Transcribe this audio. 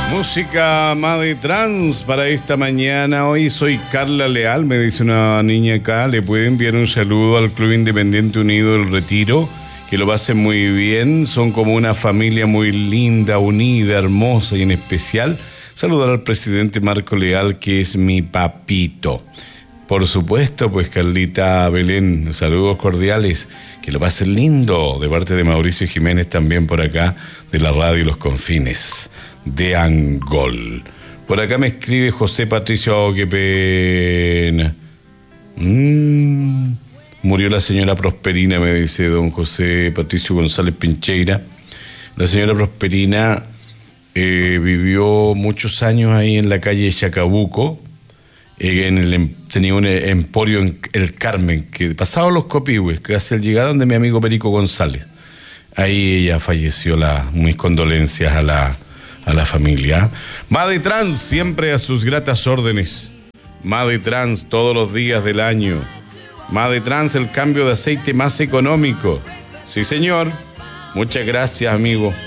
Música Madre Trans para esta mañana. Hoy soy Carla Leal, me dice una niña acá. Le puede enviar un saludo al Club Independiente Unido del Retiro, que lo pasen muy bien. Son como una familia muy linda, unida, hermosa y en especial saludar al presidente Marco Leal, que es mi papito. Por supuesto, pues Carlita Belén, saludos cordiales, que lo pasen lindo, de parte de Mauricio Jiménez también por acá, de la radio Los Confines de Angol. Por acá me escribe José Patricio, oh, qué pena. Murió la señora Prosperina, me dice don José Patricio González Pincheira. La señora Prosperina vivió muchos años ahí en la calle Chacabuco. Tenía un emporio en El Carmen, que pasaba los Copihue, que hacia el llegar donde mi amigo Perico González. Ahí ella falleció. Mis condolencias a la familia. Madre Trans, siempre a sus gratas órdenes. Madre Trans, todos los días del año. Madre Trans, el cambio de aceite más económico. Sí, señor. Muchas gracias, amigo.